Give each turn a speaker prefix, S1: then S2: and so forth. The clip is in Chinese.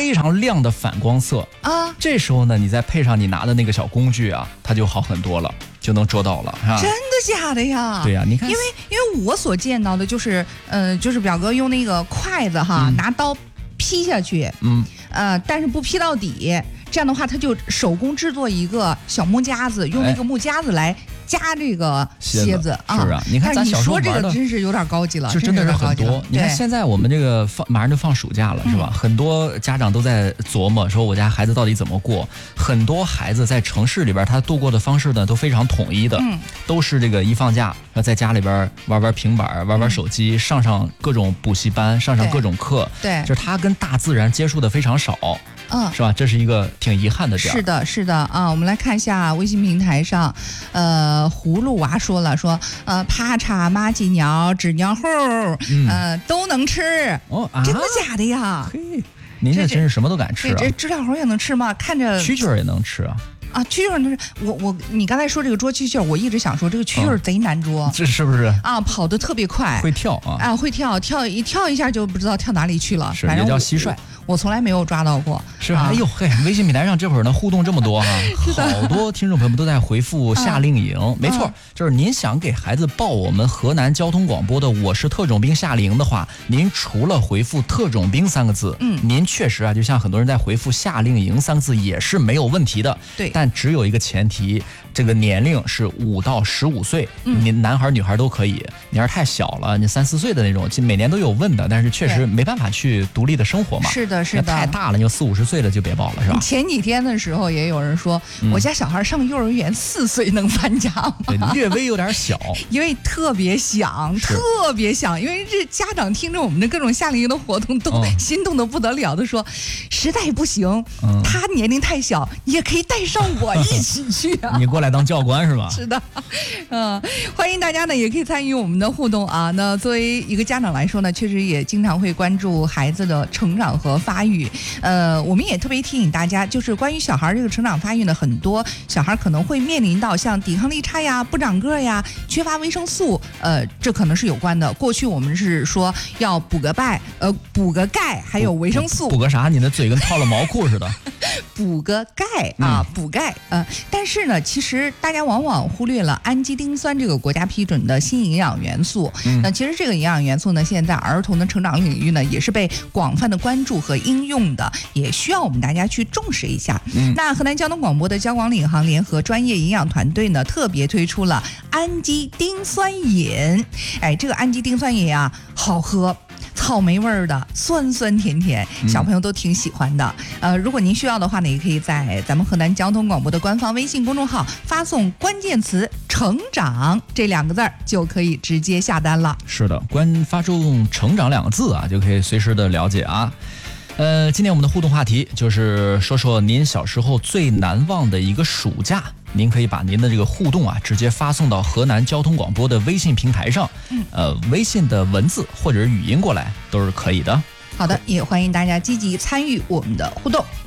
S1: 非常亮的反光色
S2: 啊。
S1: 这时候呢，你再配上你拿的那个小工具啊，它就好很多了，就能捉到了，是吧？
S2: 真的假的呀？
S1: 对呀，你看，
S2: 因为我所见到的就是，就是表哥用那个筷子哈，拿刀劈下去，但是不劈到底，这样的话他就手工制作一个小木夹子，用那个木夹子来夹这个蝎子啊。
S1: 是啊，你看咱小时候玩的，
S2: 你说这个真是有点高级了，
S1: 就真的是很多。你看现在我们这个马上就放暑假了，是吧？很多家长都在琢磨说我家孩子到底怎么过。很多孩子在城市里边，他度过的方式呢都非常统一的，都是这个一放假，在家里边玩平板、玩手机，上各种补习班，上各种课。
S2: 对，
S1: 就是他跟大自然接触的非常少。是吧？这是一个挺遗憾的点。
S2: 是的啊！我们来看一下微信平台上，葫芦娃说了，爬叉、马鸡鸟、纸鸟猴，都能吃。真的假的呀？
S1: 嘿，您这真是什么都敢吃啊！
S2: 这纸鸟猴也能吃吗？看着
S1: 蛐蛐也能吃啊！
S2: 啊，蛐蛐能吃。你刚才说这个捉蛐蛐，我一直想说这个蛐蛐贼难捉，
S1: 这是不是
S2: 啊？跑得特别快，
S1: 会跳啊！
S2: 会跳一下就不知道跳哪里去了。
S1: 是，也叫蟋蟀。
S2: 我从来没有抓到过，
S1: 是吧？哎呦嘿，微信平台上这会儿呢互动这么多哈，好多听众朋友们都在回复夏令营，没错，就是您想给孩子报我们河南交通广播的我是特种兵夏令营的话，您除了回复特种兵3个字，您确实啊，就像很多人在回复夏令营3个字也是没有问题的，
S2: 对，
S1: 但只有一个前提，这个年龄是5到15岁，您男孩女孩都可以，你要是太小了，你3、4岁的那种，每年都有问的，但是确实没办法去独立的生活嘛，
S2: 是的。
S1: 太大了，你就40、50岁了就别报了，是吧？
S2: 前几天的时候也有人说，我家小孩上幼儿园4岁能搬家吗？
S1: 对，略微有点小，
S2: 因为特别想，因为这家长听着我们的各种夏令营的活动都心动的不得了的说，实在不行，他年龄太小，也可以带上我一起去啊！
S1: 你过来当教官是吧？
S2: 是的，欢迎大家呢也可以参与我们的互动啊。那作为一个家长来说呢，确实也经常会关注孩子的成长和发育。我们也特别提醒大家，就是关于小孩这个成长发育呢，很多小孩可能会面临到像抵抗力差呀、不长个呀、缺乏维生素，这可能是有关的。过去我们是说要补个钙，还有维生素。
S1: 补个啥？你的嘴跟套了毛裤似的。
S2: 补个钙啊，补钙。但是呢，其实大家往往忽略了氨基丁酸这个国家批准的新营养元素。那其实这个营养元素呢，现在儿童的成长领域呢，也是被广泛的关注和应用的，也需要我们大家去重视一下。那河南交通广播的交广领航联合专业营养团队呢，特别推出了氨基丁酸饮。这个氨基丁酸饮啊，好喝。草莓味儿的，酸酸甜甜，小朋友都挺喜欢的。如果您需要的话呢，也可以在咱们河南交通广播的官方微信公众号发送关键词“成长”这2个字就可以直接下单了。
S1: 是的，发送“成长”2个字啊，就可以随时的了解啊。今天我们的互动话题就是说说您小时候最难忘的一个暑假。您可以把您的这个互动啊，直接发送到河南交通广播的微信平台上，微信的文字或者是语音过来都是可以的。
S2: 好的，也欢迎大家积极参与我们的互动。